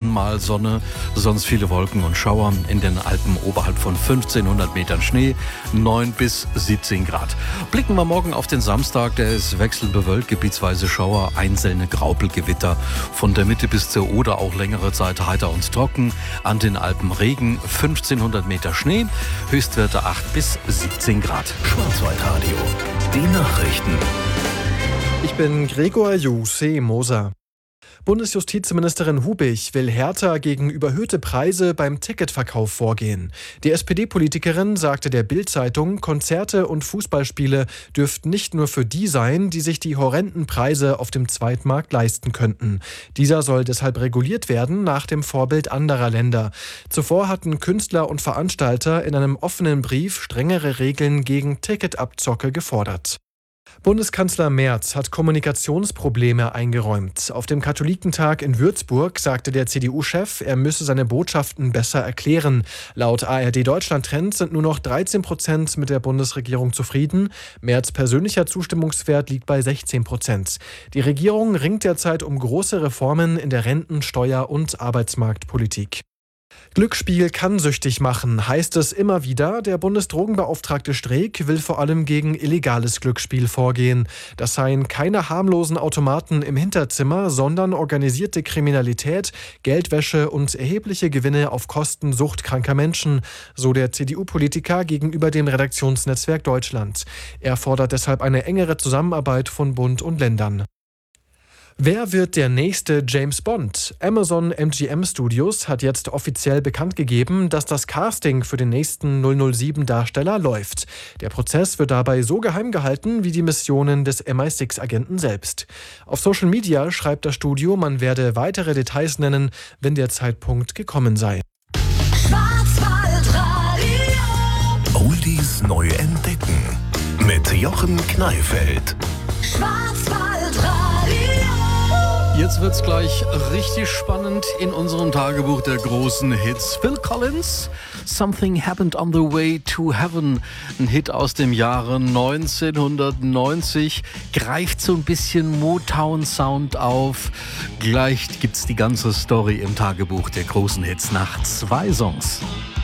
mal Sonne, sonst viele Wolken und Schauer. In den Alpen oberhalb von 1500 Metern Schnee, 9 bis 17 Grad. Blicken wir morgen auf den Samstag, der ist wechselbewölkt, gebietsweise Schauer, einzelne Graupelgewitter. Von der Mitte bis zur Oder auch längere Zeit heiter und trocken. An den Alpen Regen, 1500 Meter Schnee, Höchstwerte 8 bis 17 Grad. Schwarzwaldradio, die Nachrichten. Ich bin Gregor Moser. Bundesjustizministerin Hubich will härter gegen überhöhte Preise beim Ticketverkauf vorgehen. Die SPD-Politikerin sagte der Bild-Zeitung, Konzerte und Fußballspiele dürften nicht nur für die sein, die sich die horrenden Preise auf dem Zweitmarkt leisten könnten. Dieser soll deshalb reguliert werden nach dem Vorbild anderer Länder. Zuvor hatten Künstler und Veranstalter in einem offenen Brief strengere Regeln gegen Ticketabzocke gefordert. Bundeskanzler Merz hat Kommunikationsprobleme eingeräumt. Auf dem Katholikentag in Würzburg sagte der CDU-Chef, er müsse seine Botschaften besser erklären. Laut ARD Deutschland Trend sind nur noch 13% mit der Bundesregierung zufrieden. Merz' persönlicher Zustimmungswert liegt bei 16%. Die Regierung ringt derzeit um große Reformen in der Renten-, Steuer- und Arbeitsmarktpolitik. Glücksspiel kann süchtig machen, heißt es immer wieder. Der Bundesdrogenbeauftragte Streeck will vor allem gegen illegales Glücksspiel vorgehen. Das seien keine harmlosen Automaten im Hinterzimmer, sondern organisierte Kriminalität, Geldwäsche und erhebliche Gewinne auf Kosten suchtkranker Menschen, so der CDU-Politiker gegenüber dem Redaktionsnetzwerk Deutschland. Er fordert deshalb eine engere Zusammenarbeit von Bund und Ländern. Wer wird der nächste James Bond? Amazon MGM Studios hat jetzt offiziell bekannt gegeben, dass das Casting für den nächsten 007-Darsteller läuft. Der Prozess wird dabei so geheim gehalten wie die Missionen des MI6-Agenten selbst. Auf Social Media schreibt das Studio, man werde weitere Details nennen, wenn der Zeitpunkt gekommen sei. Oldies neu entdecken mit Jochen Kneifeld. Jetzt wird's gleich richtig spannend in unserem Tagebuch der großen Hits. Phil Collins, Something Happened on the Way to Heaven. Ein Hit aus dem Jahre 1990. Greift so ein bisschen Motown-Sound auf. Gleich gibt's die ganze Story im Tagebuch der großen Hits nach 2 Songs.